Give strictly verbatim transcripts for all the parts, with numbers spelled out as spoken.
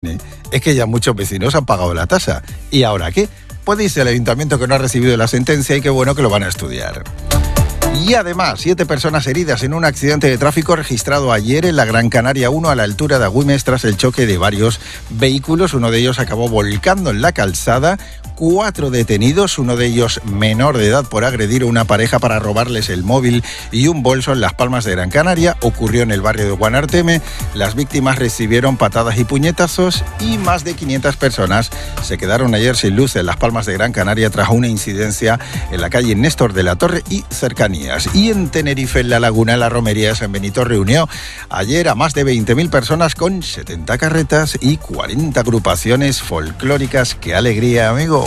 Es que ya muchos vecinos han pagado la tasa. ¿Y ahora qué? Pues dice el ayuntamiento que no ha recibido la sentencia y que bueno que lo van a estudiar. Y además, siete personas heridas en un accidente de tráfico registrado ayer en la Gran Canaria uno a la altura de Agüimes tras el choque de varios vehículos. Uno de ellos acabó volcando en la calzada. Cuatro detenidos, uno de ellos menor de edad por agredir a una pareja para robarles el móvil y un bolso en Las Palmas de Gran Canaria. Ocurrió en el barrio de Guanarteme. Las víctimas recibieron patadas y puñetazos y más de quinientas personas se quedaron ayer sin luz en Las Palmas de Gran Canaria tras una incidencia en la calle Néstor de la Torre y cercanías. Y en Tenerife, en la Laguna de la Romería de San Benito, reunió ayer a más de veinte mil personas con setenta carretas y cuarenta agrupaciones folclóricas. ¡Qué alegría, amigo!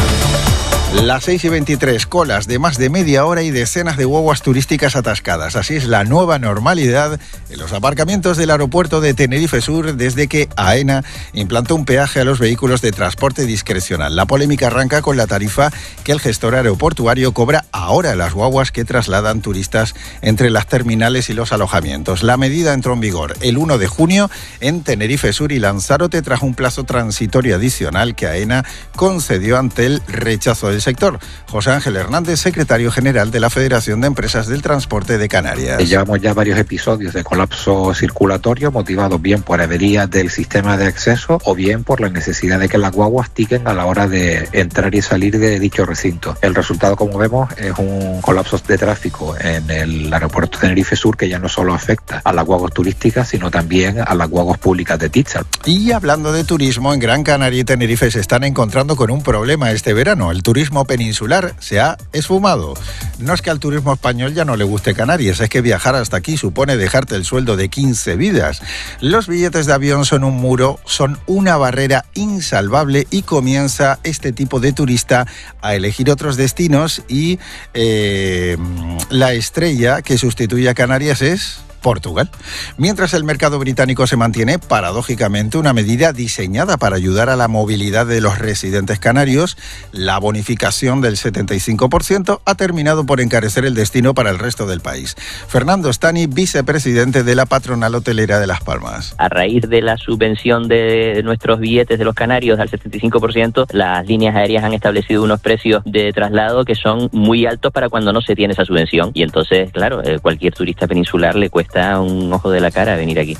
Las seis y veintitrés, colas de más de media hora y decenas de guaguas turísticas atascadas. Así es la nueva normalidad en los aparcamientos del aeropuerto de Tenerife Sur desde que AENA implantó un peaje a los vehículos de transporte discrecional. La polémica arranca con la tarifa que el gestor aeroportuario cobra ahora a las guaguas que trasladan turistas entre las terminales y los alojamientos. La medida entró en vigor el uno de junio en Tenerife Sur y Lanzarote tras un plazo transitorio adicional que AENA concedió ante el rechazo del sector. José Ángel Hernández, secretario general de la Federación de Empresas del Transporte de Canarias. Llevamos ya varios episodios de colapso circulatorio motivados bien por averías del sistema de acceso o bien por la necesidad de que las guaguas tiquen a la hora de entrar y salir de dicho recinto. El resultado, como vemos, es un colapso de tráfico en el aeropuerto de Tenerife Sur que ya no solo afecta a las guaguas turísticas, sino también a las guaguas públicas de Tizal. Y hablando de turismo, en Gran Canaria y Tenerife se están encontrando con un problema este verano. El turismo peninsular se ha esfumado. No es que al turismo español ya no le guste Canarias, es que viajar hasta aquí supone dejarte el sueldo de quince vidas. Los billetes de avión son un muro, son una barrera insalvable y comienza este tipo de turista a elegir otros destinos y eh, la estrella que sustituye a Canarias es Portugal. Mientras el mercado británico se mantiene, paradójicamente, una medida diseñada para ayudar a la movilidad de los residentes canarios, la bonificación del setenta y cinco por ciento ha terminado por encarecer el destino para el resto del país. Fernando Stani, vicepresidente de la patronal hotelera de Las Palmas. A raíz de la subvención de nuestros billetes de los canarios al setenta y cinco por ciento, las líneas aéreas han establecido unos precios de traslado que son muy altos para cuando no se tiene esa subvención. Y entonces, claro, cualquier turista peninsular le cuesta un ojo de la cara venir aquí.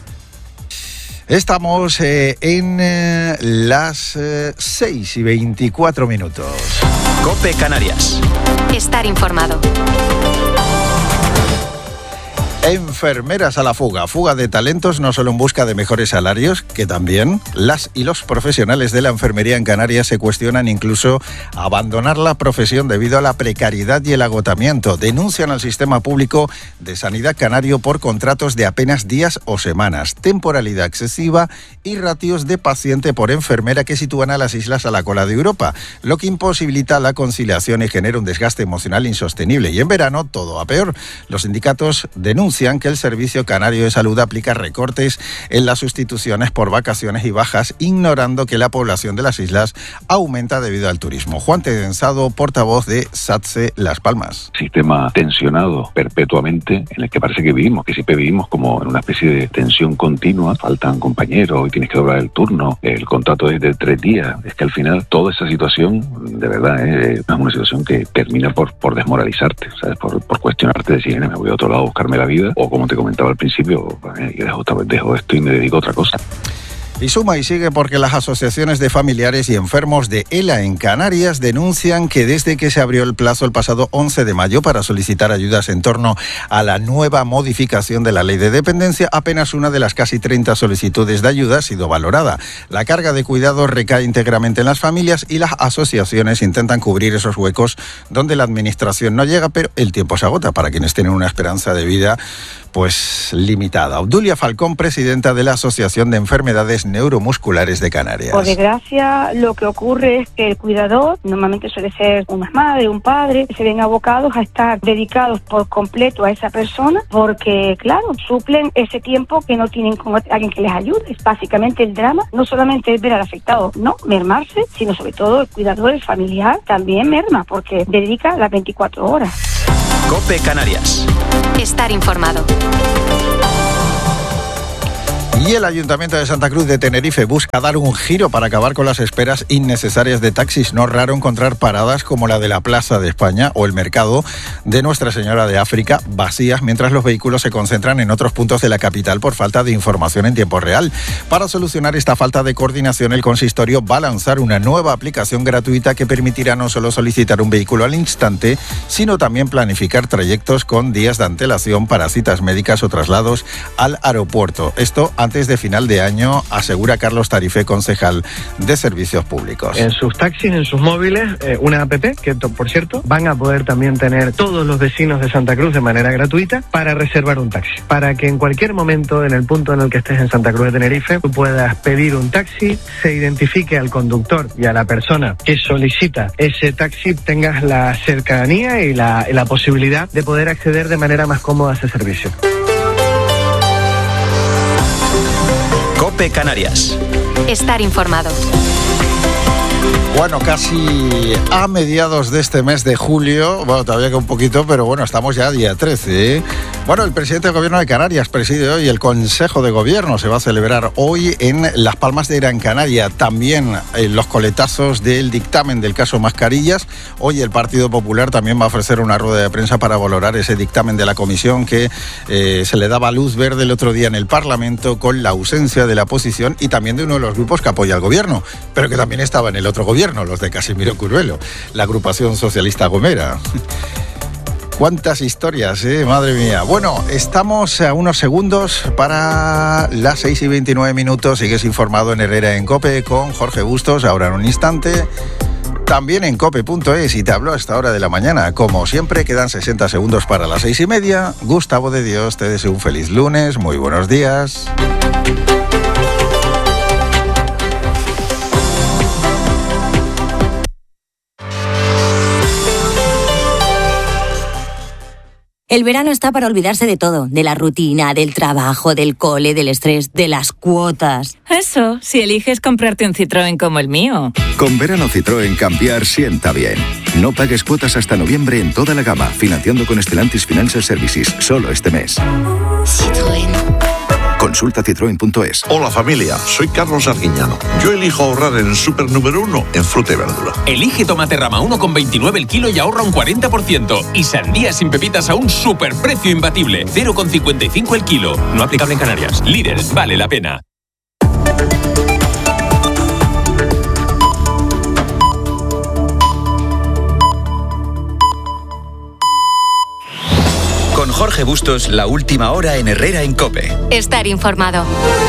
Estamos eh, en eh, las eh, seis y veinticuatro minutos. COPE Canarias. Estar informado. Enfermeras a la fuga. Fuga de talentos no solo en busca de mejores salarios, que también las y los profesionales de la enfermería en Canarias se cuestionan incluso abandonar la profesión debido a la precariedad y el agotamiento. Denuncian al sistema público de sanidad canario por contratos de apenas días o semanas, temporalidad excesiva y ratios de paciente por enfermera que sitúan a las islas a la cola de Europa, lo que imposibilita la conciliación y genera un desgaste emocional insostenible. Y en verano todo a peor. Los sindicatos denuncian que el Servicio Canario de Salud aplica recortes en las sustituciones por vacaciones y bajas, ignorando que la población de las islas aumenta debido al turismo. Juan Tedensado, portavoz de SATSE Las Palmas. Sistema tensionado perpetuamente en el que parece que vivimos, que siempre vivimos como en una especie de tensión continua. Faltan compañeros, hoy tienes que doblar el turno, el contrato es de tres días. Es que al final toda esa situación, de verdad, ¿eh? es una situación que termina por, por desmoralizarte, ¿sabes? Por, por cuestionarte, decir, me voy a otro lado a buscarme la vida. O como te comentaba al principio, eh, dejo, dejo esto y me dedico a otra cosa. Y suma y sigue porque las asociaciones de familiares y enfermos de ELA en Canarias denuncian que desde que se abrió el plazo el pasado once de mayo para solicitar ayudas en torno a la nueva modificación de la ley de dependencia, apenas una de las casi treinta solicitudes de ayuda ha sido valorada. La carga de cuidado recae íntegramente en las familias y las asociaciones intentan cubrir esos huecos donde la administración no llega, pero el tiempo se agota para quienes tienen una esperanza de vida pues limitada. Obdulia Falcón, presidenta de la Asociación de Enfermedades Neuromusculares de Canarias. Por desgracia, lo que ocurre es que el cuidador, normalmente suele ser una madre, un padre, se ven abocados a estar dedicados por completo a esa persona porque, claro, suplen ese tiempo que no tienen con alguien que les ayude. Básicamente el drama no solamente es ver al afectado, no mermarse, sino sobre todo el cuidador, el familiar, también merma porque dedica las veinticuatro horas. COPE Canarias. Estar informado. Y el Ayuntamiento de Santa Cruz de Tenerife busca dar un giro para acabar con las esperas innecesarias de taxis. No es raro encontrar paradas como la de la Plaza de España o el mercado de Nuestra Señora de África vacías mientras los vehículos se concentran en otros puntos de la capital por falta de información en tiempo real. Para solucionar esta falta de coordinación, el consistorio va a lanzar una nueva aplicación gratuita que permitirá no solo solicitar un vehículo al instante, sino también planificar trayectos con días de antelación para citas médicas o traslados al aeropuerto. Esto antes de final de año, asegura Carlos Tarife, concejal de Servicios Públicos. En sus taxis, en sus móviles, eh, una app que, por cierto, van a poder también tener todos los vecinos de Santa Cruz de manera gratuita para reservar un taxi. Para que en cualquier momento, en el punto en el que estés en Santa Cruz de Tenerife, tú puedas pedir un taxi, se identifique al conductor y a la persona que solicita ese taxi, tengas la cercanía y la, y la posibilidad de poder acceder de manera más cómoda a ese servicio. COPE Canarias. Estar informado. Bueno, casi a mediados de este mes de julio, bueno, todavía queda un poquito, pero bueno, estamos ya día trece, ¿eh? Bueno, el presidente del Gobierno de Canarias preside hoy el Consejo de Gobierno. Se va a celebrar hoy en Las Palmas de Gran Canaria. También eh, los coletazos del dictamen del caso Mascarillas. Hoy el Partido Popular también va a ofrecer una rueda de prensa para valorar ese dictamen de la comisión que eh, se le daba luz verde el otro día en el Parlamento con la ausencia de la oposición y también de uno de los grupos que apoya al Gobierno, pero que también estaba en el otro Gobierno, los de Casimiro Curvelo, la agrupación socialista Gomera. Cuántas historias, ¿eh? Madre mía. Bueno, estamos a unos segundos para las seis y veintinueve minutos. Sigues informado en Herrera en COPE con Jorge Bustos, ahora en un instante. También en cope punto es y te hablo a esta hora de la mañana. Como siempre, quedan sesenta segundos para las seis y media. Gustavo de Dios te deseo un feliz lunes. Muy buenos días. El verano está para olvidarse de todo, de la rutina, del trabajo, del cole, del estrés, de las cuotas. Eso, si eliges comprarte un Citroën como el mío. Con verano Citroën cambiar sienta bien. No pagues cuotas hasta noviembre en toda la gama, financiando con Stellantis Financial Services, solo este mes. Citroën. Consulta citroen punto es. Hola familia, soy Carlos Arguiñano. Yo elijo ahorrar en el súper número uno en fruta y verdura. Elige tomate rama uno con veintinueve el kilo y ahorra un cuarenta por ciento. Y sandía sin pepitas a un superprecio imbatible, cero con cincuenta y cinco el kilo. No aplicable en Canarias. Líder, vale la pena. Con Jorge Bustos, la última hora en Herrera en COPE. Estar informado.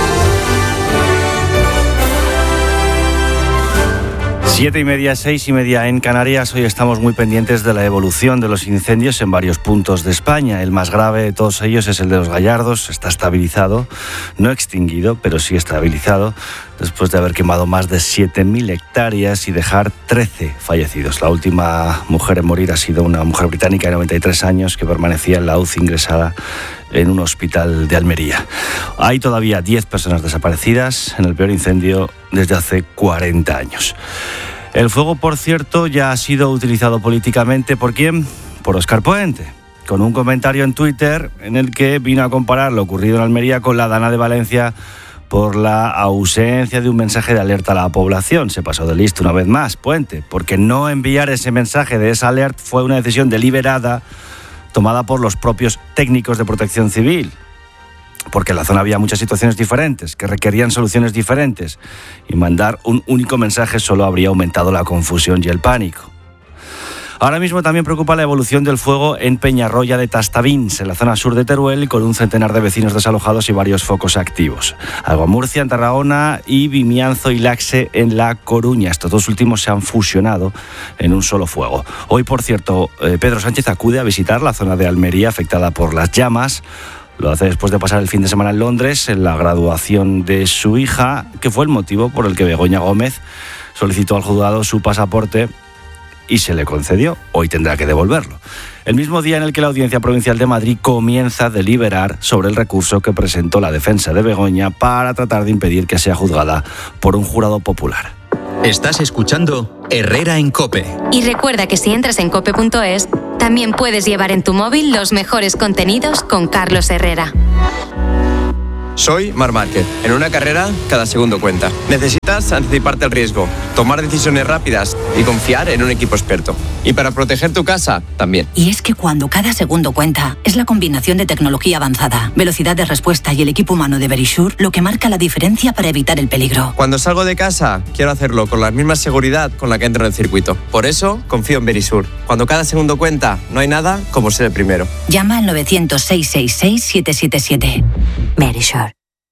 Siete y media, seis y media en Canarias. Hoy estamos muy pendientes de la evolución de los incendios en varios puntos de España. El más grave de todos ellos es el de Los Gallardos. Está estabilizado, no extinguido, pero sí estabilizado, después de haber quemado más de siete mil hectáreas y dejar trece fallecidos. La última mujer en morir ha sido una mujer británica de noventa y tres años que permanecía en la U C I ingresada en un hospital de Almería. Hay todavía diez personas desaparecidas en el peor incendio desde hace cuarenta años. El fuego, por cierto, ya ha sido utilizado políticamente. ¿Por quién? Por Óscar Puente, con un comentario en Twitter en el que vino a comparar lo ocurrido en Almería con la Dana de Valencia por la ausencia de un mensaje de alerta a la población. Se pasó de listo una vez más, Puente, porque no enviar ese mensaje de esa alerta fue una decisión deliberada tomada por los propios técnicos de protección civil, porque en la zona había muchas situaciones diferentes que requerían soluciones diferentes y mandar un único mensaje solo habría aumentado la confusión y el pánico. Ahora mismo también preocupa la evolución del fuego en Peñarroya de Tastavins, en la zona sur de Teruel, con un centenar de vecinos desalojados y varios focos activos. Alguamurcia en Tarragona y Vimianzo y Laxe en La Coruña. Estos dos últimos se han fusionado en un solo fuego. Hoy, por cierto, eh, Pedro Sánchez acude a visitar la zona de Almería afectada por las llamas. Lo hace después de pasar el fin de semana en Londres, en la graduación de su hija, que fue el motivo por el que Begoña Gómez solicitó al juzgado su pasaporte y se le concedió. Hoy tendrá que devolverlo. El mismo día en el que la Audiencia Provincial de Madrid comienza a deliberar sobre el recurso que presentó la defensa de Begoña para tratar de impedir que sea juzgada por un jurado popular. Estás escuchando Herrera en COPE. Y recuerda que si entras en cope punto es, también puedes llevar en tu móvil los mejores contenidos con Carlos Herrera. Soy Marc Márquez. En una carrera, cada segundo cuenta. Necesitas anticiparte al riesgo, tomar decisiones rápidas y confiar en un equipo experto. Y para proteger tu casa, también. Y es que cuando cada segundo cuenta, es la combinación de tecnología avanzada, velocidad de respuesta y el equipo humano de Verisure lo que marca la diferencia para evitar el peligro. Cuando salgo de casa, quiero hacerlo con la misma seguridad con la que entro en el circuito. Por eso, confío en Verisure. Cuando cada segundo cuenta, no hay nada como ser el primero. Llama al novecientos, seiscientos sesenta y seis, siete siete siete. Verisure.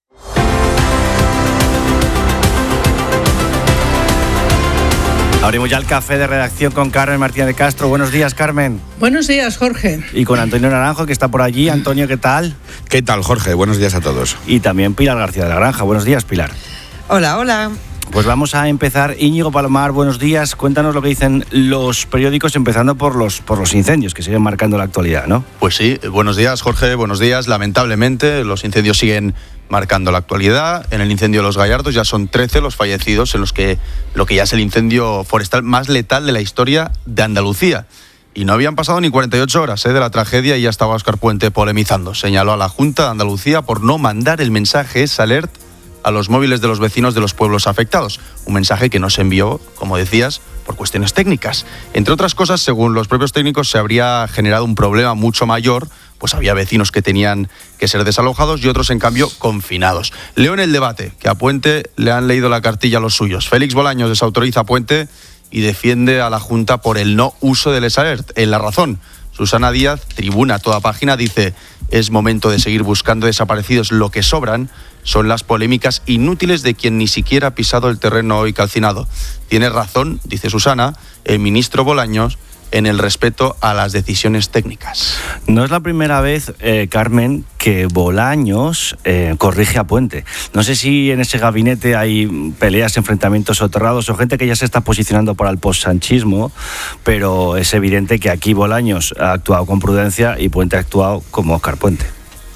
Abrimos ya el café de redacción con Carmen Martínez de Castro. Buenos días, Carmen. Buenos días, Jorge. Y con Antonio Naranjo, que está por allí. Antonio, ¿qué tal? ¿Qué tal, Jorge? Buenos días a todos. Y también Pilar García de la Granja. Buenos días, Pilar. Hola, hola. Pues vamos a empezar. Íñigo Palomar, buenos días. Cuéntanos lo que dicen los periódicos, empezando por los, por los incendios que siguen marcando la actualidad, ¿no? Pues sí, buenos días, Jorge, buenos días. Lamentablemente, los incendios siguen marcando la actualidad. En el incendio de Los Gallardos ya son trece los fallecidos en los que lo que ya es el incendio forestal más letal de la historia de Andalucía. Y no habían pasado ni cuarenta y ocho horas ¿eh? de la tragedia y ya estaba Óscar Puente polemizando. Señaló a la Junta de Andalucía por no mandar el mensaje ese alert a los móviles de los vecinos de los pueblos afectados. Un mensaje que no se envió, como decías, por cuestiones técnicas. Entre otras cosas, según los propios técnicos, se habría generado un problema mucho mayor, pues había vecinos que tenían que ser desalojados y otros, en cambio, confinados. Leo en el debate que a Puente le han leído la cartilla a los suyos. Félix Bolaños desautoriza a Puente y defiende a la Junta por el no uso del S-Alert. En La Razón, Susana Díaz, Tribuna, toda página, dice: es momento de seguir buscando desaparecidos. Lo que sobran son las polémicas inútiles de quien ni siquiera ha pisado el terreno hoy calcinado. Tiene razón, dice Susana, el ministro Bolaños, en el respeto a las decisiones técnicas. No es la primera vez, eh, Carmen, que Bolaños eh, corrige a Puente. No sé si en ese gabinete hay peleas, enfrentamientos soterrados o gente que ya se está posicionando para el post-sanchismo, pero es evidente que aquí Bolaños ha actuado con prudencia y Puente ha actuado como Óscar Puente.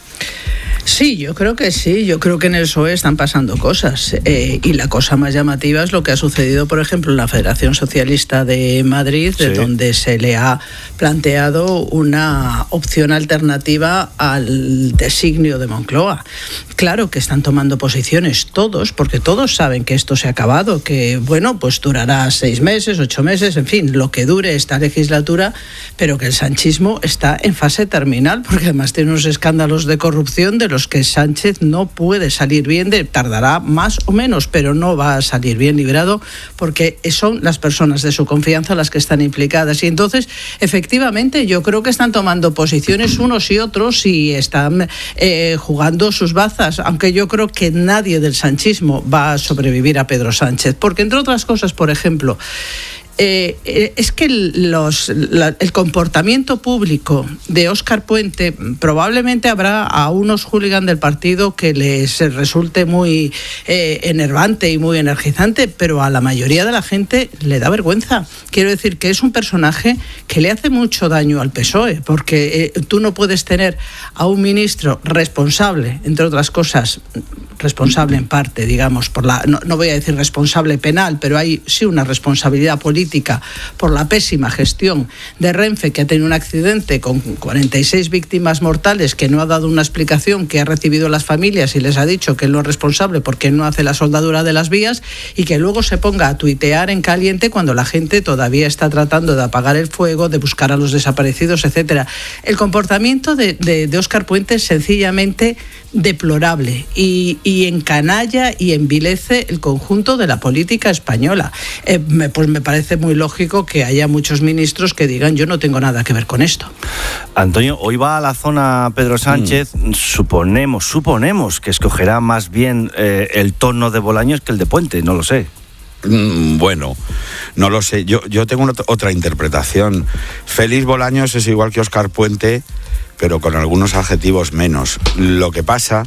Sí, yo creo que sí. Yo creo que en el P S O E están pasando cosas. Eh, y la cosa más llamativa es lo que ha sucedido, por ejemplo, en la Federación Socialista de Madrid, de sí. donde se le ha planteado una opción alternativa al designio de Moncloa. Claro que están tomando posiciones todos, porque todos saben que esto se ha acabado, que, bueno, pues durará seis meses, ocho meses, en fin, lo que dure esta legislatura, pero que el sanchismo está en fase terminal, porque además tiene unos escándalos de corrupción de los que Sánchez no puede salir bien, de, tardará más o menos, pero no va a salir bien librado, porque son las personas de su confianza las que están implicadas. Y entonces, efectivamente, yo creo que están tomando posiciones unos y otros y están eh, jugando sus bazas, aunque yo creo que nadie del sanchismo va a sobrevivir a Pedro Sánchez, porque entre otras cosas, por ejemplo, Eh, eh, es que los, la, el comportamiento público de Óscar Puente, probablemente habrá a unos hooligans del partido que les resulte muy eh, enervante y muy energizante, pero a la mayoría de la gente le da vergüenza. Quiero decir que es un personaje que le hace mucho daño al P S O E, porque eh, tú no puedes tener a un ministro responsable, entre otras cosas, responsable en parte, digamos, por la no, no voy a decir responsable penal, pero hay sí una responsabilidad política por la pésima gestión de Renfe, que ha tenido un accidente con cuarenta y seis víctimas mortales, que no ha dado una explicación, que ha recibido las familias y les ha dicho que él no es responsable porque él no hace la soldadura de las vías, y que luego se ponga a tuitear en caliente cuando la gente todavía está tratando de apagar el fuego, de buscar a los desaparecidos, etcétera. El comportamiento de, de, de Óscar Puente es sencillamente deplorable y, y encanalla y envilece el conjunto de la política española. Eh, me, pues me parece muy lógico que haya muchos ministros que digan: yo no tengo nada que ver con esto. Antonio, hoy va a la zona Pedro Sánchez, mm. suponemos, suponemos que escogerá más bien eh, el tono de Bolaños que el de Puente, no lo sé. Mm, bueno, no lo sé, yo, yo tengo una, otra interpretación. Félix Bolaños es igual que Óscar Puente, pero con algunos adjetivos menos. Lo que pasa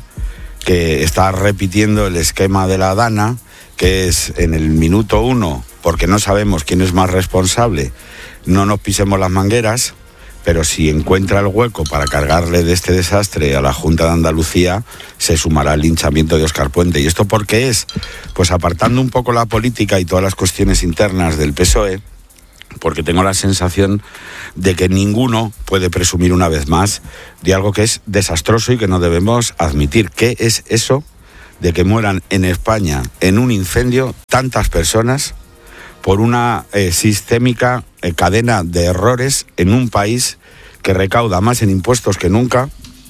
que está repitiendo el esquema de la Dana, que es en el minuto uno, porque no sabemos quién es más responsable, no nos pisemos las mangueras, pero si encuentra el hueco para cargarle de este desastre a la Junta de Andalucía, se sumará al linchamiento de Óscar Puente. ¿Y esto por qué es? Pues apartando un poco la política y todas las cuestiones internas del P S O E, porque tengo la sensación de que ninguno puede presumir una vez más de algo que es desastroso y que no debemos admitir. ¿Qué es eso de que mueran en España en un incendio tantas personas por una eh, sistémica eh, cadena de errores en un país que recauda más en impuestos que nunca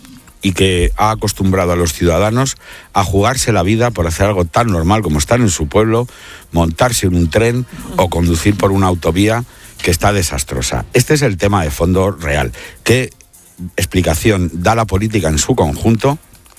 y que ha acostumbrado a los ciudadanos a jugarse la vida por hacer algo tan normal como estar en su pueblo, montarse en un tren o conducir por una autovía que está desastrosa? Este es el tema de fondo real. ¿Qué explicación da la política en su conjunto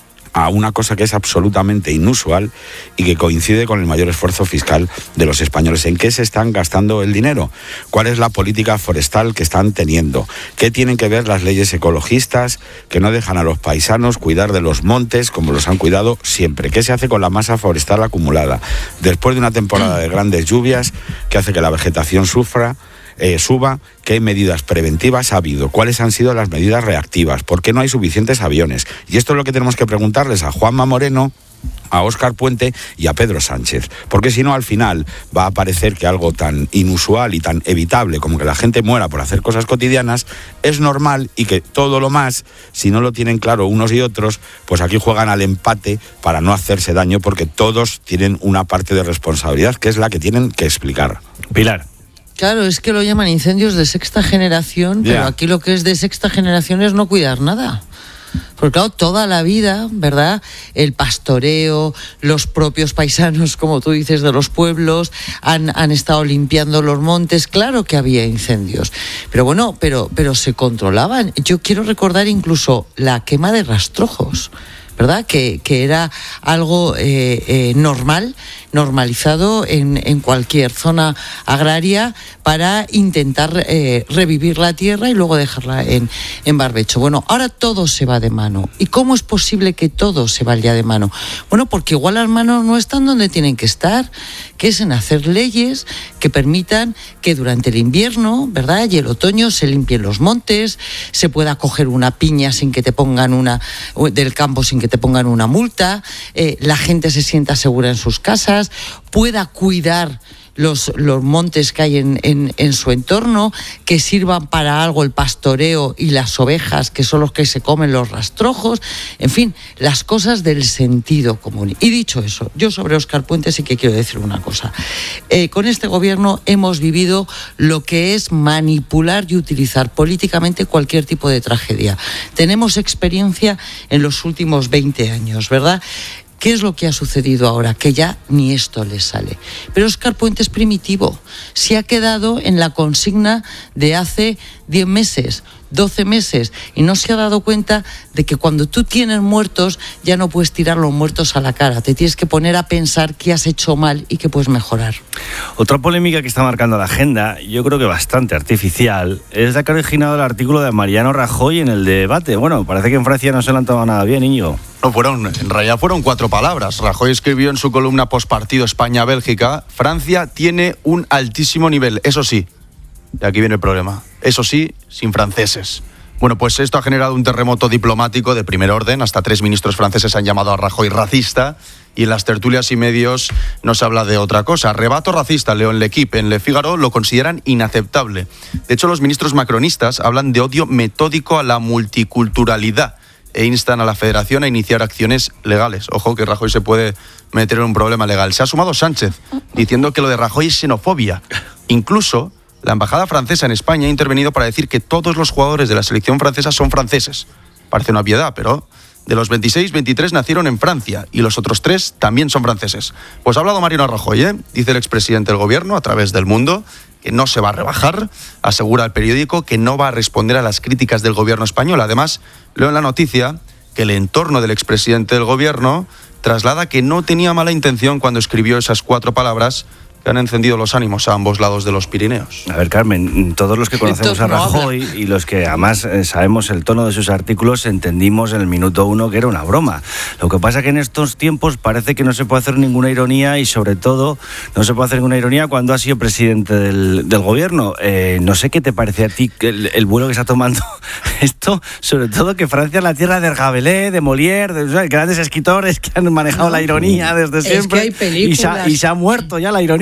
a una cosa que es absolutamente inusual y que coincide con el mayor esfuerzo fiscal de los españoles? ¿En qué se están gastando el dinero? ¿Cuál es la política forestal que están teniendo? ¿Qué tienen que ver las leyes ecologistas que no dejan a los paisanos cuidar de los montes como los han cuidado siempre? ¿Qué se hace con la masa forestal acumulada después de una temporada de grandes lluvias que hace que la vegetación sufra? Eh, suba, qué medidas preventivas ha habido, cuáles han sido las medidas reactivas, por qué no hay suficientes aviones. Y esto es lo que tenemos que preguntarles a Juanma Moreno, a Óscar Puente y a Pedro Sánchez, porque si no al final va a parecer que algo tan inusual y tan evitable como que la gente muera por hacer cosas cotidianas es normal, y que todo lo más, si no lo tienen claro unos y otros, pues aquí juegan al empate para no hacerse daño, porque todos tienen una parte de responsabilidad que es la que tienen que explicar. Pilar. Claro, es que lo llaman incendios de sexta generación, pero yeah. aquí lo que es de sexta generación es no cuidar nada. Porque claro, toda la vida, ¿verdad? El pastoreo, los propios paisanos, como tú dices, de los pueblos, han, han estado limpiando los montes. Claro que había incendios, pero bueno, pero, pero se controlaban. Yo quiero recordar incluso la quema de rastrojos, ¿verdad? Que, que era algo eh, eh, normal, normalizado en, en cualquier zona agraria para intentar eh, revivir la tierra y luego dejarla en, en barbecho. Bueno, ahora todo se va de mano. ¿Y cómo es posible que todo se vaya de mano? Bueno, porque igual las manos no están donde tienen que estar, que es en hacer leyes que permitan que durante el invierno, ¿verdad?, y el otoño se limpien los montes, se pueda coger una piña sin que te pongan una, del campo sin que te pongan una multa, eh, la gente se sienta segura en sus casas, pueda cuidar los, los montes que hay en, en, en su entorno, que sirvan para algo el pastoreo y las ovejas, que son los que se comen los rastrojos, en fin, las cosas del sentido común. Y dicho eso, yo sobre Óscar Puente sí que quiero decir una cosa. Eh, con este gobierno hemos vivido lo que es manipular y utilizar políticamente cualquier tipo de tragedia. Tenemos experiencia en los últimos veinte años, ¿verdad? ¿Qué es lo que ha sucedido ahora? Que ya ni esto le sale. Pero Óscar Puente es primitivo. Se ha quedado en la consigna de hace diez meses, doce meses, y no se ha dado cuenta de que cuando tú tienes muertos ya no puedes tirar los muertos a la cara. Te tienes que poner a pensar qué has hecho mal y qué puedes mejorar. Otra polémica que está marcando la agenda, yo creo que bastante artificial, es la que ha originado el artículo de Mariano Rajoy en el debate. Bueno, parece que en Francia no se lo han tomado nada bien, niño. No, fueron, en realidad fueron cuatro palabras. Rajoy escribió en su columna postpartido España-Bélgica: Francia tiene un altísimo nivel, eso sí. Y aquí viene el problema. Eso sí, sin franceses. Bueno, pues esto ha generado un terremoto diplomático de primer orden. Hasta tres ministros franceses han llamado a Rajoy racista, y en las tertulias y medios no se habla de otra cosa. Arrebato racista, leo en L'Equipe, en Le Figaro lo consideran inaceptable. De hecho, los ministros macronistas hablan de odio metódico a la multiculturalidad e instan a la Federación a iniciar acciones legales. Ojo, que Rajoy se puede meter en un problema legal. Se ha sumado Sánchez, diciendo que lo de Rajoy es xenofobia. Incluso la embajada francesa en España ha intervenido para decir que todos los jugadores de la selección francesa son franceses. Parece una obviedad, pero de los veintiséis, veintitrés nacieron en Francia y los otros tres también son franceses. Pues ha hablado Mariano Rajoy, ¿eh? Dice el expresidente del gobierno a través del Mundo que no se va a rebajar, asegura el periódico que no va a responder a las críticas del gobierno español. Además, leo en la noticia que el entorno del expresidente del gobierno traslada que no tenía mala intención cuando escribió esas cuatro palabras que han encendido los ánimos a ambos lados de los Pirineos. A ver, Carmen, todos los que conocemos a Rajoy y los que además eh, sabemos el tono de sus artículos, entendimos en el minuto uno que era una broma. Lo que pasa es que en estos tiempos parece que no se puede hacer ninguna ironía, y sobre todo no se puede hacer ninguna ironía cuando ha sido presidente del, del gobierno. Eh, no sé qué te parece a ti el, el vuelo que está tomando esto, sobre todo que Francia es la tierra de Rabelais, de Molière, de, o sea, grandes escritores que han manejado no, la ironía desde siempre. Es que hay películas. Y se ha, y se ha muerto ya la ironía.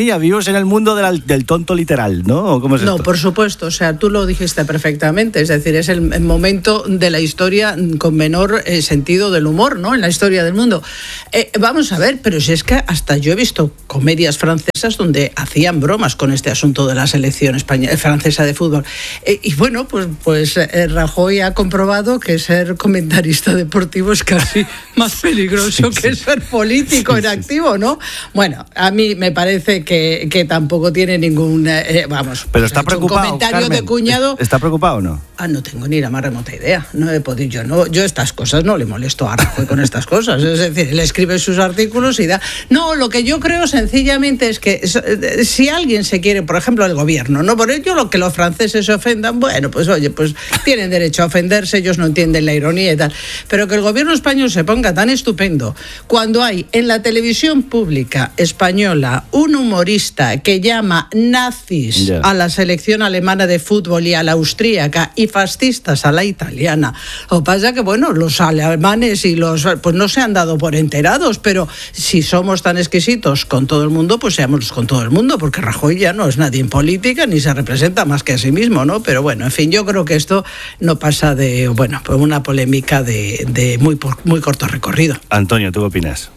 ironía, vivimos en el mundo de la, del tonto literal, ¿no? ¿O cómo es no, esto? por supuesto, o sea, tú lo dijiste perfectamente, es decir, es el, el momento de la historia con menor eh, sentido del humor, ¿no? En la historia del mundo. Eh, vamos a ver, pero si es que hasta yo he visto comedias francesas donde hacían bromas con este asunto de la selección española, francesa de fútbol. Eh, y bueno, pues, pues eh, Rajoy ha comprobado que ser comentarista deportivo es casi más peligroso sí, que sí. ser político sí, en activo, ¿no? Bueno, a mí me parece que, que tampoco tiene ningún, eh, vamos, pero está preocupado. Un comentario Carmen, de cuñado. ¿Está preocupado o no? Ah, no tengo ni la más remota idea. No he podido, yo no, yo estas cosas no le molesto a Rajoy con estas cosas. Es decir, él escribe sus artículos y da. No, lo que yo creo sencillamente es que si alguien se quiere, por ejemplo, el gobierno, no por ello lo que los franceses se ofendan, bueno, pues oye, pues tienen derecho a ofenderse, ellos no entienden la ironía y tal. Pero que el gobierno español se ponga tan estupendo cuando hay en la televisión pública española un humorista que llama nazis yeah. a la selección alemana de fútbol y a la austríaca y fascistas a la italiana. Lo que pasa que, bueno, los alemanes y los pues no se han dado por enterados, pero si somos tan exquisitos con todo el mundo, pues seamos con todo el mundo, porque Rajoy ya no es nadie en política ni se representa más que a sí mismo, ¿no? Pero bueno, en fin, yo creo que esto no pasa de, bueno, pues una polémica de, de muy, muy corto recorrido. Antonio, ¿tú qué opinas?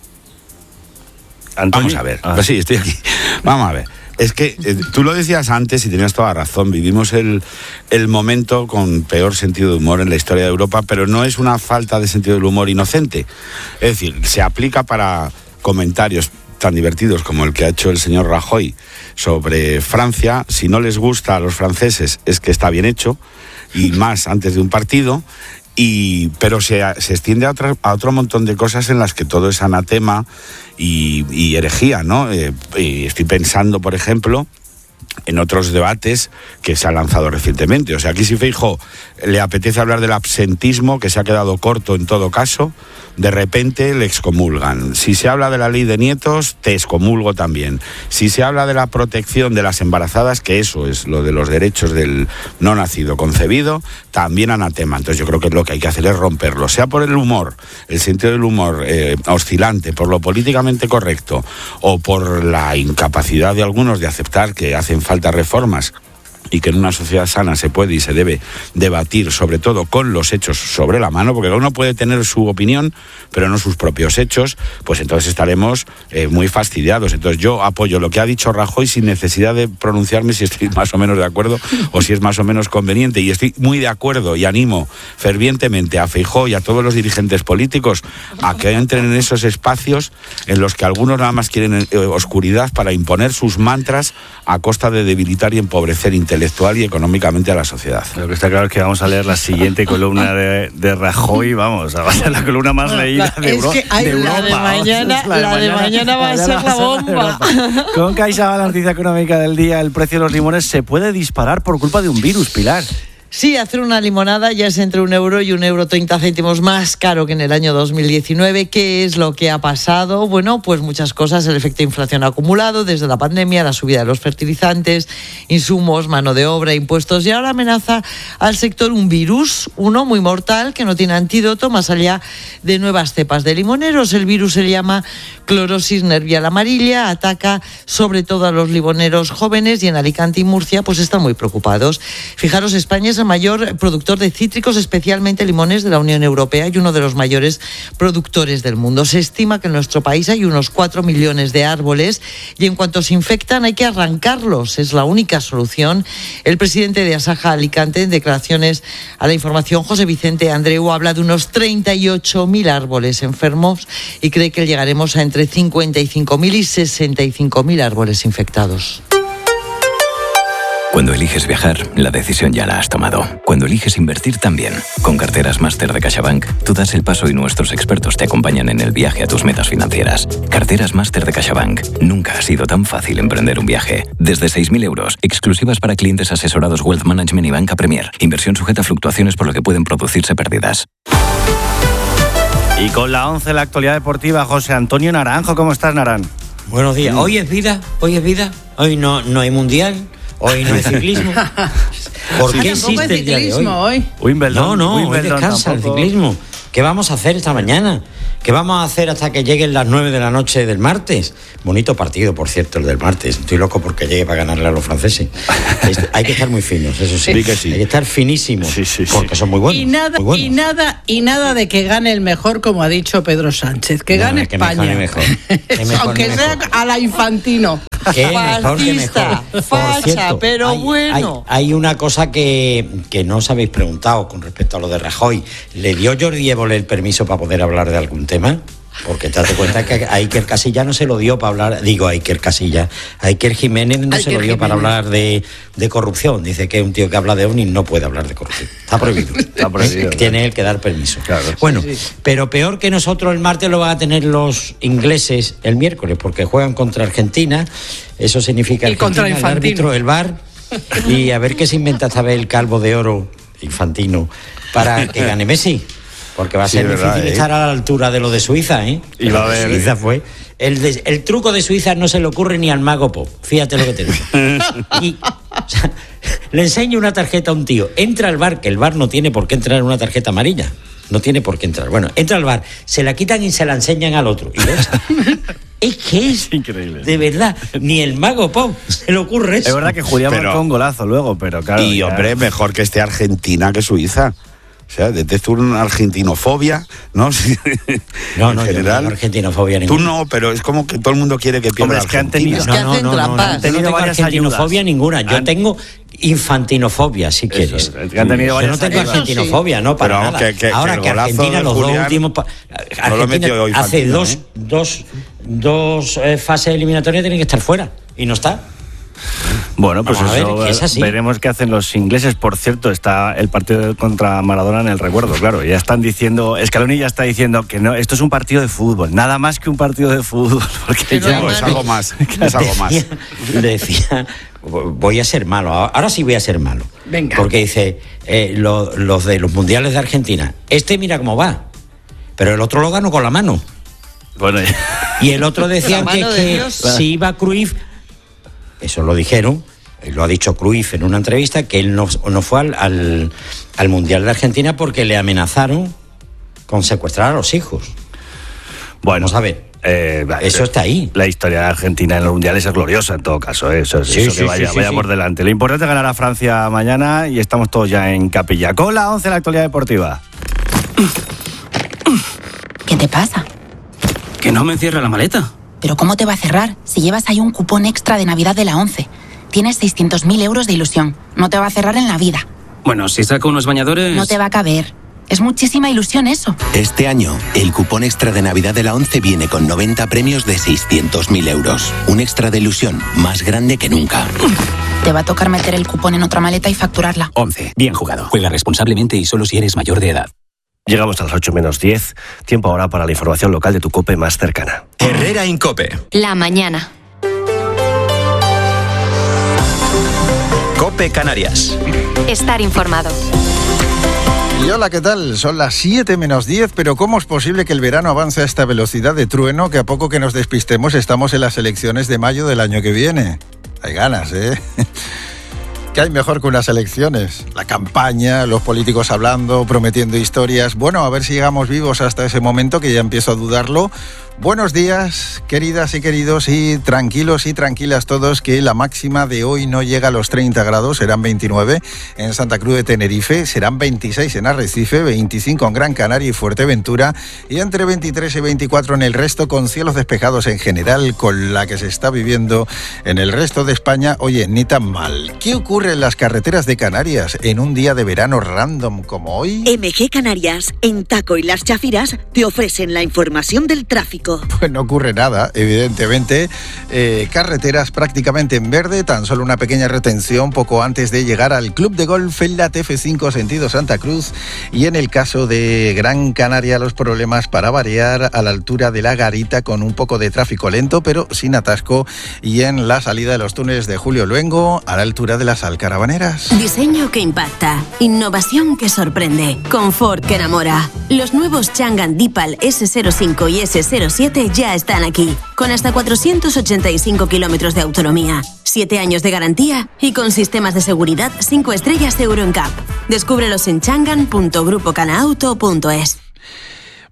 ¿Antonio? Vamos a ver, ah. pues sí, estoy aquí. Vamos a ver. Es que eh, tú lo decías antes y tenías toda la razón, vivimos el, el momento con peor sentido de humor en la historia de Europa, pero no es una falta de sentido del humor inocente. Es decir, se aplica para comentarios tan divertidos como el que ha hecho el señor Rajoy sobre Francia. Si no les gusta a los franceses es que está bien hecho, y más antes de un partido. Y, pero se, se extiende a, otra, a otro montón de cosas en las que todo es anatema y, y herejía, ¿no? Eh, y estoy pensando, por ejemplo, en otros debates que se han lanzado recientemente. O sea, aquí si Feijóo le apetece hablar del absentismo, que se ha quedado corto en todo caso, de repente le excomulgan. Si se habla de la ley de nietos, te excomulgo también. Si se habla de la protección de las embarazadas, que eso es lo de los derechos del no nacido concebido, también anatema. Entonces yo creo que lo que hay que hacer es romperlo, sea por el humor, el sentido del humor eh, oscilante, por lo políticamente correcto, o por la incapacidad de algunos de aceptar que hacen falta reformas y que en una sociedad sana se puede y se debe debatir, sobre todo con los hechos sobre la mano, porque uno puede tener su opinión, pero no sus propios hechos, pues entonces estaremos eh, muy fastidiados. Entonces yo apoyo lo que ha dicho Rajoy sin necesidad de pronunciarme si estoy más o menos de acuerdo o si es más o menos conveniente, y estoy muy de acuerdo y animo fervientemente a Feijóo y a todos los dirigentes políticos a que entren en esos espacios en los que algunos nada más quieren eh, oscuridad para imponer sus mantras a costa de debilitar y empobrecer intelectualmente y económicamente a la sociedad. Lo que está claro es que vamos a leer la siguiente columna de, de Rajoy, vamos, va a ser la columna más leída de, Euro, es que hay, de Europa. La de mañana, la de la mañana, de mañana va a ser la bomba. Con CaixaBank, la noticia económica del día, el precio de los limones se puede disparar por culpa de un virus, Pilar. Sí, hacer una limonada ya es entre un euro y un euro treinta céntimos más caro que en el año dos mil diecinueve. ¿Qué es lo que ha pasado? Bueno, pues muchas cosas. El efecto de inflación acumulado desde la pandemia, la subida de los fertilizantes, insumos, mano de obra, impuestos, y ahora amenaza al sector un virus, uno muy mortal que no tiene antídoto más allá de nuevas cepas de limoneros. El virus se llama clorosis nervial amarilla, ataca sobre todo a los limoneros jóvenes y en Alicante y Murcia pues están muy preocupados. Fijaros, España es el mayor productor de cítricos, especialmente limones, de la Unión Europea y uno de los mayores productores del mundo. Se estima que en nuestro país hay unos cuatro millones de árboles y en cuanto se infectan hay que arrancarlos. Es la única solución. El presidente de Asaja Alicante, en declaraciones a La Información, José Vicente Andreu, habla de unos treinta y ocho mil árboles enfermos y cree que llegaremos a entre cincuenta y cinco mil y sesenta y cinco mil árboles infectados. Cuando eliges viajar, la decisión ya la has tomado. Cuando eliges invertir, también. Con Carteras Máster de CaixaBank, tú das el paso y nuestros expertos te acompañan en el viaje a tus metas financieras. Carteras Máster de CaixaBank. Nunca ha sido tan fácil emprender un viaje. Desde seis mil euros, exclusivas para clientes asesorados Wealth Management y Banca Premier. Inversión sujeta a fluctuaciones por lo que pueden producirse pérdidas. Y con la once, la actualidad deportiva, José Antonio Naranjo. ¿Cómo estás, Naran? Buenos días. Hoy es vida, hoy es vida. Hoy no, no hay mundial. Hoy no hay ciclismo. ¿Por qué existe el día de hoy? hoy? Wimbledon, no, no, Wimbledon hoy descansa tampoco. El ciclismo. ¿Qué vamos a hacer esta mañana? ¿Qué vamos a hacer hasta que lleguen las nueve de la noche del martes? Bonito partido, por cierto, el del martes. Estoy loco porque llegue para ganarle a los franceses. Hay que estar muy finos, eso sí. Sí que sí. Hay que estar finísimos, sí, sí, sí. Porque son muy buenos. Y nada, muy buenos. y nada, y nada de que gane el mejor, como ha dicho Pedro Sánchez, que No, gane que España. mejor, que mejor. Aunque que sea mejor. a la Infantino. Que mejor, que Fascista, mejor. facha, Por cierto, pero hay, bueno. Hay, hay una cosa que, que no os habéis preguntado con respecto a lo de Rajoy. ¿Le dio Jordi Évole el permiso para poder hablar de algún tema? Porque te das cuenta que a Iker Casillas no se lo dio para hablar, digo a Iker Casillas, a Iker Jiménez no Iker se lo dio Jiménez. para hablar de, de corrupción. Dice que un tío que habla de ovnis no puede hablar de corrupción. Está prohibido. Está prohibido. Tiene él que dar permiso. Claro. Bueno, Sí, sí. pero peor que nosotros el martes lo van a tener los ingleses el miércoles, porque juegan contra Argentina. Eso significa Y contra Argentina, el Infantino. árbitro, el V A R. Y a ver qué se inventa esta vez el calvo de oro Infantino para que gane Messi. Porque va a Sí, ser verdad, difícil ¿eh? estar a la altura de lo de Suiza, ¿eh? Y va a Lo de haber- Suiza fue. El, de- el truco de Suiza no se le ocurre ni al mago Pop. Fíjate lo que te digo. Y, o sea, le enseño una tarjeta a un tío. Entra al bar, que el bar no tiene por qué entrar en una tarjeta amarilla. No tiene por qué entrar. Bueno, entra al bar, se la quitan y se la enseñan al otro. Y lo echan. Es que es Increíble. de verdad, ni el mago Pop se le ocurre eso. Es verdad que Julián Pero- marcó un golazo luego, pero claro. Y ya- hombre, mejor que esté Argentina que Suiza. O sea, detecto una argentinofobia, ¿no? Sí. No, en no, yo no general. tengo argentinofobia Tú ninguna. no, pero es como que todo el mundo quiere que pierda Hombre, es que han Argentina. tenido- Es que hacen trampas. no, Han tenido yo no tengo varias argentinofobia ayudas. ninguna. Yo Han- tengo infantinofobia, si quieres. es, que han tenido Yo varias no tengo ayudas. argentinofobia, no, para Pero vamos, nada. que- que- que Ahora el que, golazo Argentina, de los Julián dos últimos... pa- no lo Argentina metió hace Infantino, dos, ¿eh? dos, dos eh, fases eliminatorias tienen que estar fuera. Y no está. Bueno, pues Vamos a ver, eso que es así. veremos qué hacen los ingleses. Por cierto, está el partido contra Maradona en el recuerdo, claro. Ya están diciendo, Scaloni ya está diciendo que no, esto es un partido de fútbol, nada más que un partido de fútbol. Porque Pero ya, no, es algo más, es algo más. Decía, decía, voy a ser malo, ahora sí voy a ser malo. Venga. Porque dice, eh, lo- los de los mundiales de Argentina, este mira cómo va, pero el otro lo ganó con la mano. bueno, ya- Y el otro decía La que, mano de que Dios. si iba Cruyff, eso lo dijeron, eh, lo ha dicho Cruyff en una entrevista, que él no, no fue al, al, al mundial de Argentina porque le amenazaron con secuestrar a los hijos. bueno, Vamos a ver. eh, Eso está ahí. La historia de Argentina en los mundiales es gloriosa en todo caso, ¿eh? eso, Sí, eso sí, que vaya, sí, sí, vaya sí. por delante. Lo importante es ganar a Francia mañana y estamos todos ya en capilla. Con la once de la actualidad deportiva. ¿Qué te pasa? Que no me cierra la maleta. ¿Pero cómo te va a cerrar si llevas ahí un cupón extra de Navidad de la ONCE? Tienes seiscientos mil euros de ilusión. No te va a cerrar en la vida. Bueno, si saco unos bañadores... No te va a caber. Es muchísima ilusión eso. Este año, el cupón extra de Navidad de la ONCE viene con noventa premios de seiscientos mil euros. Un extra de ilusión más grande que nunca. Te va a tocar meter el cupón en otra maleta y facturarla. once. Bien jugado. Juega responsablemente y solo si eres mayor de edad. Llegamos a las ocho menos diez. Tiempo ahora para la información local de tu COPE más cercana. Herrera Incope. La mañana. Cope Canarias. Estar informado. Y hola, ¿qué tal? Son las siete menos diez, pero ¿cómo es posible que el verano avance a esta velocidad de trueno que a poco que nos despistemos estamos en las elecciones de mayo del año que viene? Hay ganas, ¿eh? ¿Qué hay mejor que unas elecciones? La campaña, los políticos hablando, prometiendo historias. Bueno, a ver si llegamos vivos hasta ese momento, que ya empiezo a dudarlo. Buenos días, queridas y queridos, y tranquilos y tranquilas todos, que la máxima de hoy no llega a los treinta grados, serán veintinueve en Santa Cruz de Tenerife, serán veintiséis en Arrecife, veinticinco en Gran Canaria y Fuerteventura, y entre veintitrés y veinticuatro en el resto, con cielos despejados en general, con la que se está viviendo en el resto de España. Oye, ni tan mal. ¿Qué ocurre en las carreteras de Canarias en un día de verano random como hoy? M G Canarias, en Taco y Las Chafiras, te ofrecen la información del tráfico. Pues no ocurre nada, evidentemente. Eh, carreteras prácticamente en verde, tan solo una pequeña retención poco antes de llegar al Club de Golf en la T F cinco sentido Santa Cruz, y en el caso de Gran Canaria los problemas para variar a la altura de la Garita con un poco de tráfico lento pero sin atasco, y en la salida de los túneles de Julio Luengo a la altura de las Alcarabaneras. Diseño que impacta, innovación que sorprende, confort que enamora. Los nuevos Changan Deepal ese cero cinco y ese cero siete ya están aquí, con hasta cuatrocientos ochenta y cinco kilómetros de autonomía, siete años de garantía y con sistemas de seguridad cinco estrellas Euro N C A P. Descúbrelos en changan punto grupo canaauto punto es.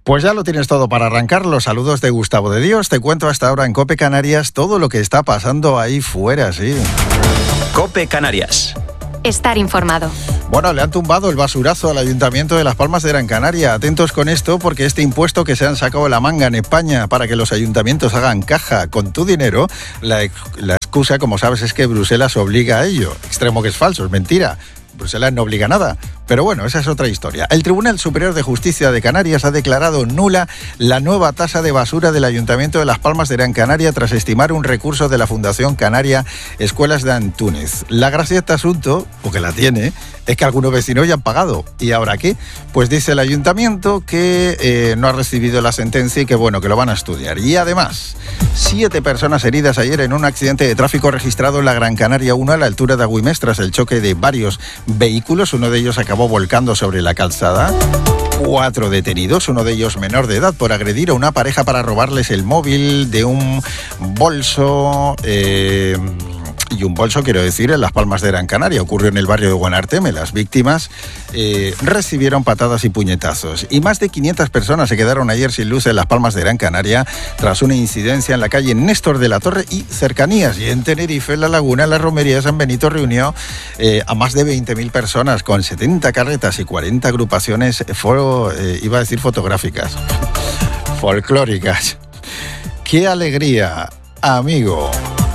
Pues ya lo tienes todo para arrancar. Los saludos de Gustavo de Dios. Te cuento hasta ahora en COPE Canarias todo lo que está pasando ahí fuera, sí. COPE Canarias. Estar informado. Bueno, le han tumbado el basurazo al Ayuntamiento de Las Palmas de Gran Canaria. Atentos con esto, porque este impuesto que se han sacado de la manga en España para que los ayuntamientos hagan caja con tu dinero, la, la excusa, como sabes, es que Bruselas obliga a ello. Extremo que es falso, es mentira. Bruselas no obliga a nada. Pero bueno, esa es otra historia. El Tribunal Superior de Justicia de Canarias ha declarado nula la nueva tasa de basura del Ayuntamiento de Las Palmas de Gran Canaria tras estimar un recurso de la Fundación Canaria Escuelas de Antúnez. La gracia de este asunto, porque la tiene, es que algunos vecinos ya han pagado. ¿Y ahora qué? Pues dice el Ayuntamiento que eh, no ha recibido la sentencia y que bueno, que lo van a estudiar. Y además, siete personas heridas ayer en un accidente de tráfico registrado en la Gran Canaria uno a la altura de Agüimés tras el choque de varios vehículos. Uno de ellos acabó volcando sobre la calzada. Cuatro detenidos, uno de ellos menor de edad, por agredir a una pareja para robarles el móvil de un bolso... Eh, y un bolso, quiero decir, en Las Palmas de Gran Canaria. Ocurrió en el barrio de Guanarteme. Las víctimas eh, recibieron patadas y puñetazos. Y más de quinientas personas se quedaron ayer sin luz en Las Palmas de Gran Canaria tras una incidencia en la calle Néstor de la Torre y cercanías. Y en Tenerife, en La Laguna, en la romería de San Benito, reunió eh, a más de veinte mil personas con setenta carretas y cuarenta agrupaciones, foro, eh, iba a decir fotográficas, folclóricas. ¡Qué alegría, amigo!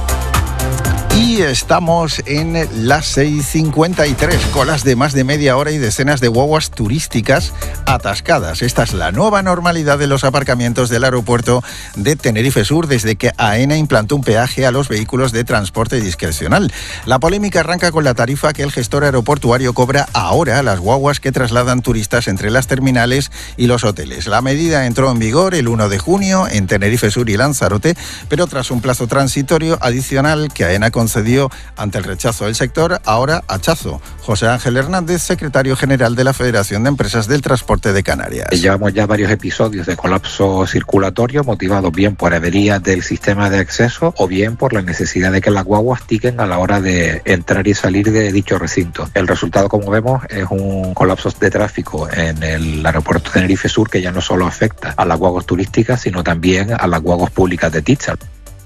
Y estamos en las seis cincuenta y tres, colas de más de media hora y decenas de guaguas turísticas atascadas. Esta es la nueva normalidad de los aparcamientos del aeropuerto de Tenerife Sur desde que AENA implantó un peaje a los vehículos de transporte discrecional. La polémica arranca con la tarifa que el gestor aeroportuario cobra ahora a las guaguas que trasladan turistas entre las terminales y los hoteles. La medida entró en vigor el uno de junio en Tenerife Sur y Lanzarote, pero tras un plazo transitorio adicional que AENA concedió ante el rechazo del sector, ahora hachazo. José Ángel Hernández, secretario general de la Federación de Empresas del Transporte de Canarias. Llevamos ya varios episodios de colapso circulatorio motivados bien por averías del sistema de acceso o bien por la necesidad de que las guaguas tiquen a la hora de entrar y salir de dicho recinto. El resultado, como vemos, es un colapso de tráfico en el aeropuerto de Tenerife Sur que ya no solo afecta a las guaguas turísticas, sino también a las guaguas públicas de Ticha.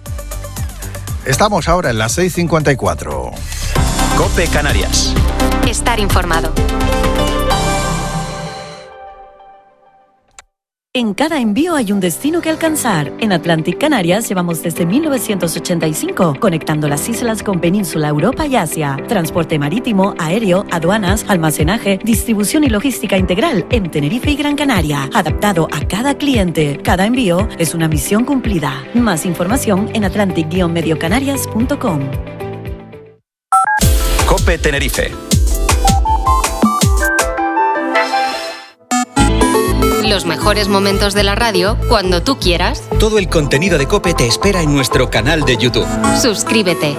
Estamos ahora en las seis cincuenta y cuatro. COPE Canarias. Estar informado. En cada envío hay un destino que alcanzar. En Atlantic Canarias llevamos desde mil novecientos ochenta y cinco conectando las islas con Península, Europa y Asia. Transporte marítimo, aéreo, aduanas, almacenaje, distribución y logística integral en Tenerife y Gran Canaria. Adaptado a cada cliente. Cada envío es una misión cumplida. Más información en atlantic guion medio canarias punto com. COPE Tenerife. Los mejores momentos de la radio cuando tú quieras. Todo el contenido de COPE te espera en nuestro canal de YouTube. Suscríbete.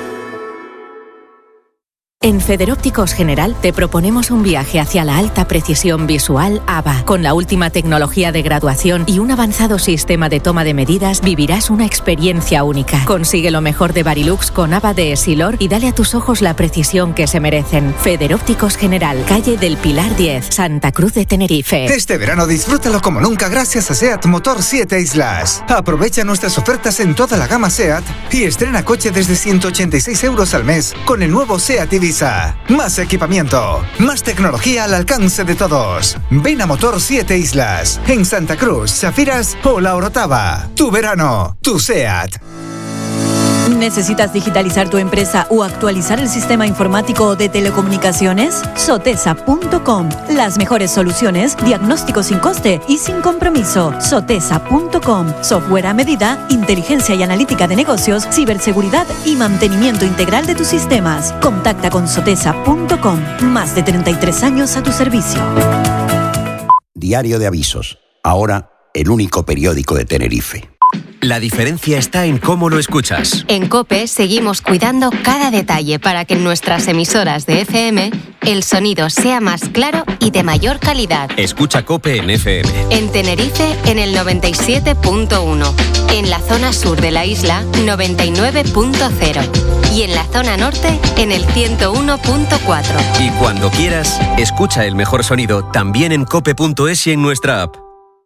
En Federópticos General te proponemos un viaje hacia la alta precisión visual A B A. Con la última tecnología de graduación y un avanzado sistema de toma de medidas, vivirás una experiencia única. Consigue lo mejor de Varilux con A B A de Essilor y dale a tus ojos la precisión que se merecen. Federópticos General, calle del Pilar diez, Santa Cruz de Tenerife. Este verano disfrútalo como nunca gracias a SEAT Motor siete Islas. Aprovecha nuestras ofertas en toda la gama SEAT y estrena coche desde ciento ochenta y seis euros al mes con el nuevo SEAT Ibiza. Más equipamiento, más tecnología al alcance de todos. Ven a Motor siete Islas, en Santa Cruz, Chafiras o La Orotava. Tu verano, tu SEAT. ¿Necesitas digitalizar tu empresa o actualizar el sistema informático de telecomunicaciones? Sotesa punto com. Las mejores soluciones, diagnóstico sin coste y sin compromiso. Sotesa punto com. Software a medida, inteligencia y analítica de negocios, ciberseguridad y mantenimiento integral de tus sistemas. Contacta con Sotesa punto com. Más de treinta y tres años a tu servicio. Diario de Avisos. Ahora, el único periódico de Tenerife. La diferencia está en cómo lo escuchas. En COPE seguimos cuidando cada detalle para que en nuestras emisoras de F M el sonido sea más claro y de mayor calidad. Escucha COPE en F M. En Tenerife en el noventa y siete punto uno. En la zona sur de la isla noventa y nueve punto cero. Y en la zona norte en el ciento uno punto cuatro. Y cuando quieras, escucha el mejor sonido también en cope punto es y en nuestra app.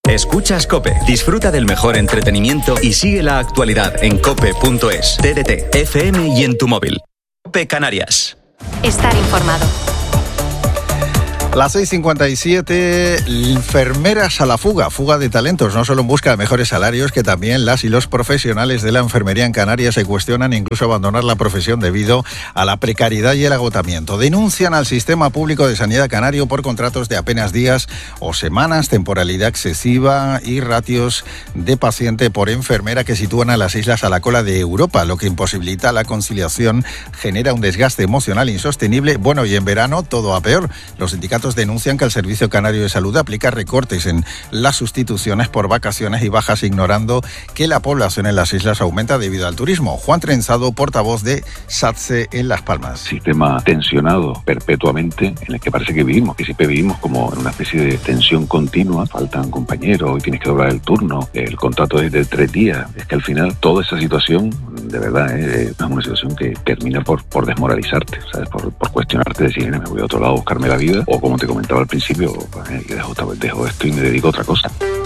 Escuchas COPE. Disfruta del mejor entretenimiento y sigue la actualidad en cope punto es, T D T, F M y en tu móvil. COPE Canarias. Estar informado. Las seis cincuenta y siete, enfermeras a la fuga, fuga de talentos, no solo en busca de mejores salarios, que también las y los profesionales de la enfermería en Canarias se cuestionan incluso abandonar la profesión debido a la precariedad y el agotamiento. Denuncian al sistema público de sanidad canario por contratos de apenas días o semanas, temporalidad excesiva y ratios de paciente por enfermera que sitúan a las islas a la cola de Europa, lo que imposibilita la conciliación, genera un desgaste emocional insostenible. Bueno, y en verano todo a peor. Los sindicatos denuncian que el Servicio Canario de Salud aplica recortes en las sustituciones por vacaciones y bajas, ignorando que la población en las islas aumenta debido al turismo. Juan Trenzado, portavoz de SATSE en Las Palmas. Sistema tensionado perpetuamente en el que parece que vivimos, que siempre vivimos como en una especie de tensión continua. Faltan compañeros, hoy tienes que doblar el turno, el contrato es de tres días. Es que al final toda esa situación, de verdad, es una situación que termina por, por desmoralizarte, ¿sabes? Por, por cuestionarte, decir, me voy a otro lado a buscarme la vida, o como te comentaba al principio, pues, dejo, dejo esto y me dedico a otra cosa.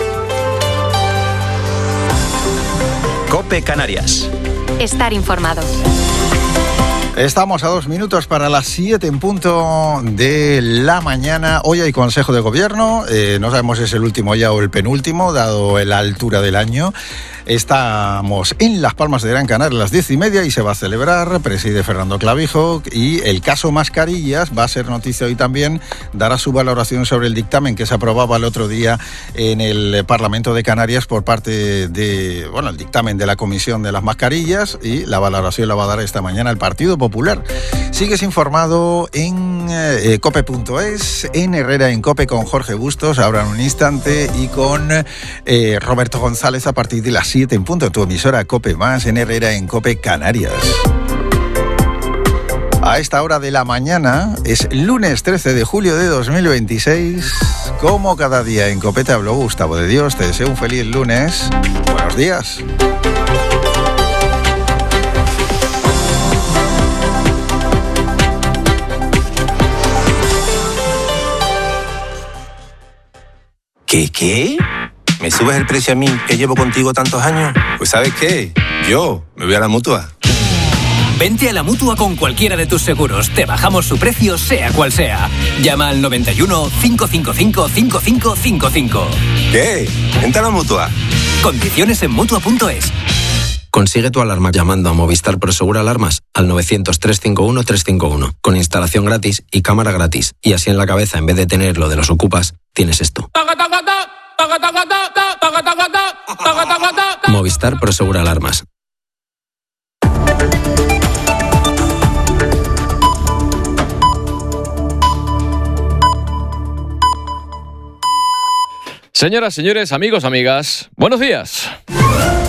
COPE Canarias. Estar informado. Estamos a dos minutos para las siete en punto de la mañana. Hoy hay Consejo de Gobierno, eh, no sabemos si es el último ya o el penúltimo, dado la altura del año. Estamos en Las Palmas de Gran Canaria a las diez y media y se va a celebrar, preside Fernando Clavijo, y el caso Mascarillas va a ser noticia hoy también, dará su valoración sobre el dictamen que se aprobaba el otro día en el Parlamento de Canarias por parte de, bueno, el dictamen de la Comisión de las Mascarillas, y la valoración la va a dar esta mañana el Partido Popular. Sigues informado en eh, cope punto es, en Herrera en Cope con Jorge Bustos, ahora en un instante, y con eh, Roberto González a partir de las siete en punto, tu emisora Cope Más en Herrera en Cope Canarias. A esta hora de la mañana es lunes trece de julio de dos mil veintiséis. Como cada día en Cope te habló Gustavo de Dios. Te deseo un feliz lunes. Buenos días. ¿Qué, qué? ¿Me subes el precio a mí, que llevo contigo tantos años? Pues ¿sabes qué? Yo me voy a la Mutua. Vente a la Mutua con cualquiera de tus seguros. Te bajamos su precio, sea cual sea. Llama al noventa y uno, cinco cinco cinco, cinco cinco cinco cinco. ¿Qué? Vente a la Mutua. Condiciones en Mutua punto es. Consigue tu alarma llamando a Movistar Prosegura Alarmas al novecientos, trescientos cincuenta y uno, trescientos cincuenta y uno, con instalación gratis y cámara gratis. Y así en la cabeza, en vez de tener lo de los ocupas, tienes esto. Movistar Prosegura Alarmas. Señoras, señores, amigos, amigas, buenos días.